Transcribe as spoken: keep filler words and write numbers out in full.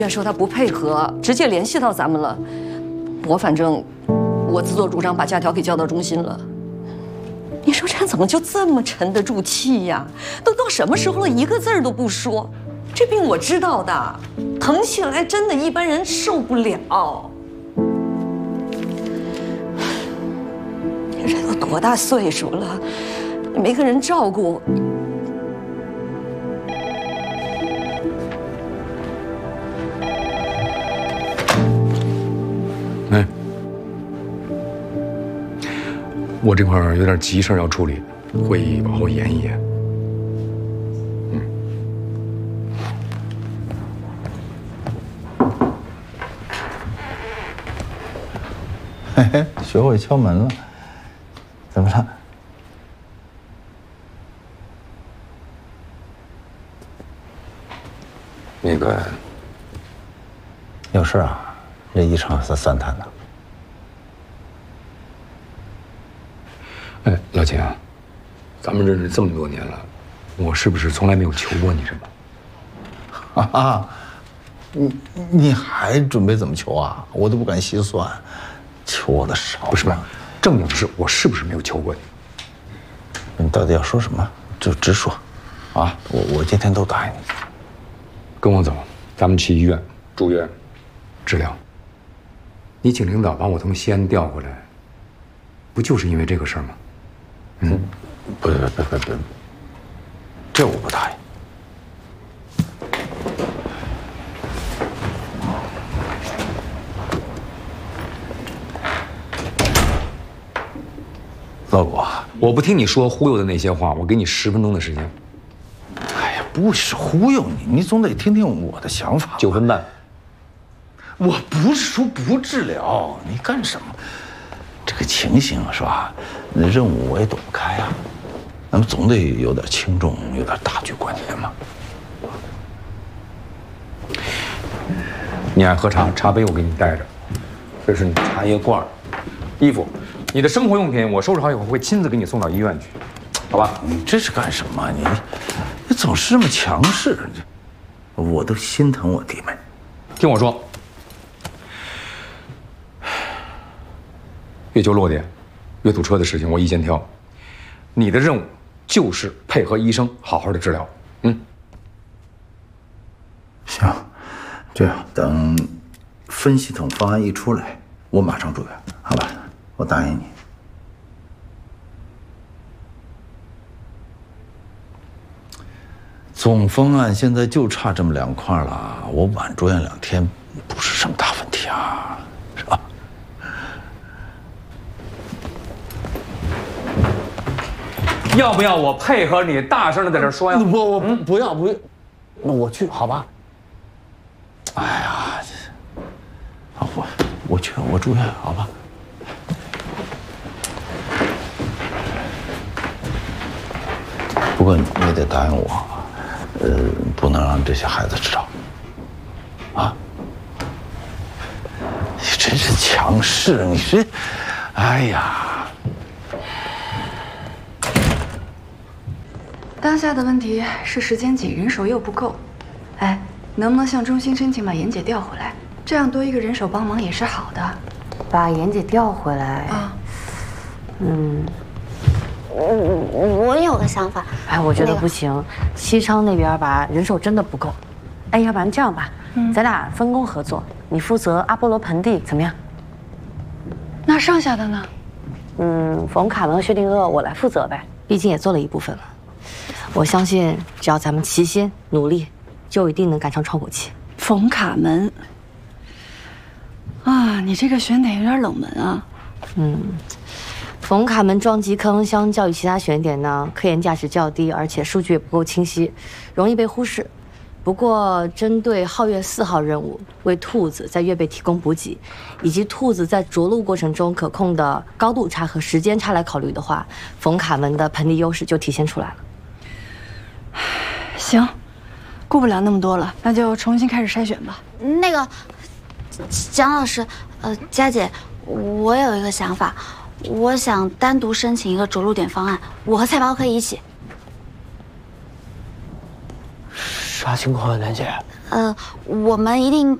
院说他不配合，直接联系到咱们了。我反正我自作主张把假条给交到中心了。你说这人怎么就这么沉得住气呀？都到什么时候了，一个字儿都不说。这病我知道的，疼起来真的一般人受不了。人都多大岁数了，没个人照顾。 哎，我这块儿有点急事要处理，会议往后延一延。嗯。 嘿嘿，学会敲门了，怎么了？ 那个， 有事啊？ 这一场三三谈呢？ 哎，老秦啊，咱们认识这么多年了，我是不是从来没有求过你什么？ 啊，你你还准备怎么求啊？我都不敢细算，求我的少。 不是吧？正经是，我是不是没有求过你？ 你到底要说什么？就直说，啊，我我今天都答应你。 跟我走，咱们去医院住院治疗。 你请领导把我从西安调回来，不就是因为这个事儿吗？嗯， 不不不不不，这我不答应。老谷， 我不听你说忽悠的那些话，我给你十分钟的时间。 哎呀，不是忽悠你，你总得听听我的想法。 九分半。 我不是说不治疗，你干什么？这个情形是吧？那任务我也躲不开啊，咱们总得有点轻重，有点大局观念嘛。 你爱喝茶，茶杯我给你带着，这是你茶叶罐、衣服，你的生活用品我收拾好以后会亲自给你送到医院去，好吧？ 你这是干什么？你你总是这么强势，我都心疼我弟妹。 听我说。 月球落点、月土车的事情我一肩挑，你的任务就是配合医生好好的治疗。嗯， 行，这样等分系统方案一出来，我马上住院，好吧？我答应你。总方案现在就差这么两块了，我晚住院两天不是什么大问题啊，是吧？ 要不要我配合你大声的在这说呀？ 我我不不要不要，那我去好吧？哎呀，好我我去我住院好吧？不过你得答应我，呃，不能让这些孩子知道。啊！你真是强势，你是，哎呀！ 当下的问题是时间紧，人手又不够。哎，能不能向中心申请把妍姐调回来？这样多一个人手帮忙也是好的。 把妍姐调回来啊？嗯， 我我有个想法。 哎，我觉得不行，西昌那边吧人手真的不够。哎，要不然这样吧，嗯、咱俩分工合作，你负责阿波罗盆地怎么样？ 那剩下的呢？ 嗯，冯卡门和薛定谔我来负责呗，毕竟也做了一部分了。 我相信，只要咱们齐心努力，就一定能赶上窗口期。 冯卡门啊，你这个选点有点冷门啊。 嗯，冯卡门撞击坑相较于其他选点呢，科研价值较低，而且数据也不够清晰，容易被忽视。不过，针对皓月四号任务，为兔子在月背提供补给，以及兔子在着陆过程中可控的高度差和时间差来考虑的话，冯卡门的盆地优势就体现出来了。 行，顾不了那么多了，那就重新开始筛选吧。 那个，蒋老师，呃，佳姐，我有一个想法，我想单独申请一个着陆点方案，我和菜包可以一起。 啥情况啊，兰姐？ 呃，我们一定。